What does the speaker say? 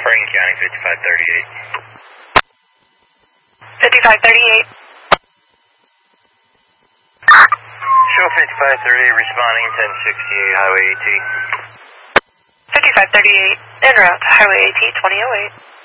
Hardin County, 5538. 5538. Show 5538 responding 1068 Highway AT. 5538, en route, Highway AT 2008.